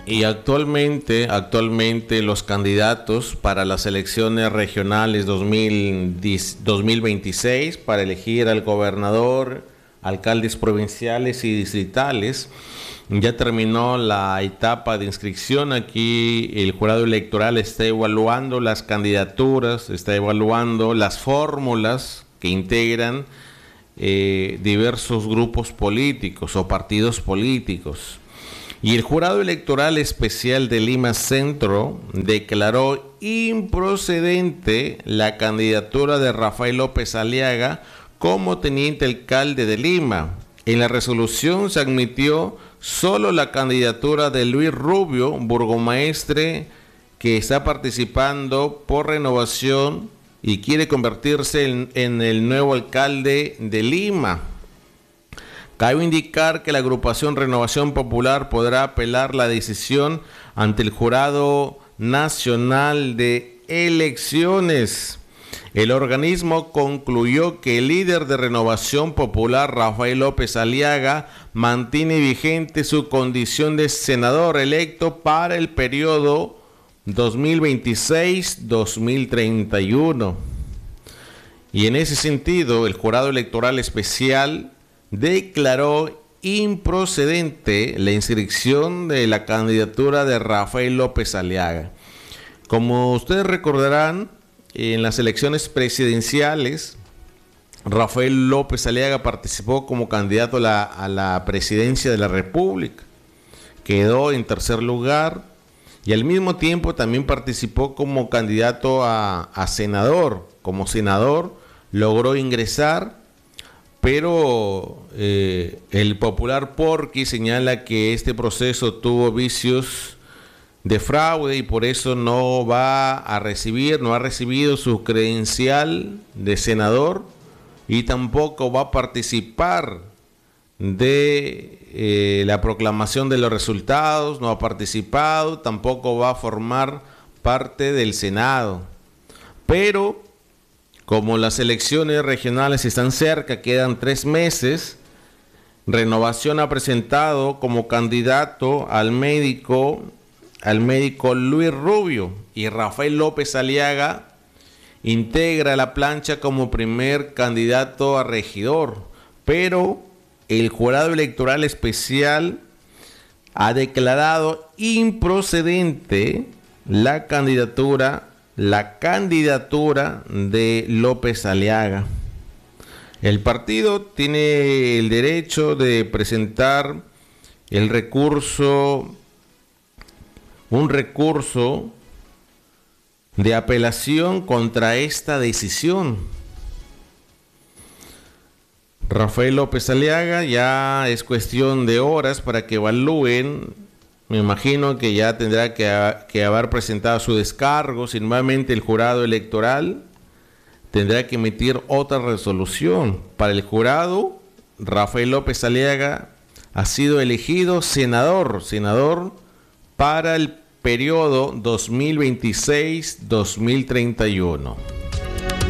Y actualmente los candidatos para las elecciones regionales 2026 para elegir al gobernador, alcaldes provinciales y distritales, ya terminó la etapa de inscripción. Aquí el jurado electoral está evaluando las candidaturas, está evaluando las fórmulas que integran diversos grupos políticos o partidos políticos. Y el Jurado Electoral Especial de Lima Centro declaró improcedente la candidatura de Rafael López Aliaga como teniente alcalde de Lima. En la resolución se admitió solo la candidatura de Luis Rubio, burgomaestre, que está participando por renovación y quiere convertirse en el nuevo alcalde de Lima. Cabe indicar que la agrupación Renovación Popular podrá apelar la decisión ante el Jurado Nacional de Elecciones. El organismo concluyó que el líder de Renovación Popular, Rafael López Aliaga, mantiene vigente su condición de senador electo para el periodo 2026-2031. Y en ese sentido, el Jurado Electoral Especial declaró improcedente la inscripción de la candidatura de Rafael López Aliaga. Como ustedes recordarán, en las elecciones presidenciales, Rafael López Aliaga participó como candidato a la presidencia de la República. Quedó en tercer lugar y al mismo tiempo también participó como candidato a senador. Como senador logró ingresar, pero el popular Porqui señala que este proceso tuvo vicios de fraude y por eso no ha recibido su credencial de senador y tampoco va a participar de la proclamación de los resultados, no ha participado, tampoco va a formar parte del Senado. Pero como las elecciones regionales están cerca, quedan 3 meses, Renovación ha presentado como candidato al médico Luis Rubio, y Rafael López Aliaga integra la plancha como primer candidato a regidor. Pero el Jurado Electoral Especial ha declarado improcedente la candidatura de López Aliaga. El partido tiene el derecho de presentar un recurso de apelación contra esta decisión. Rafael López Aliaga, ya es cuestión de horas para que evalúen. Me imagino que ya tendrá que haber presentado su descargo. Si nuevamente el jurado electoral tendrá que emitir otra resolución. Para el jurado, Rafael López Aliaga ha sido elegido senador para el periodo 2026-2031.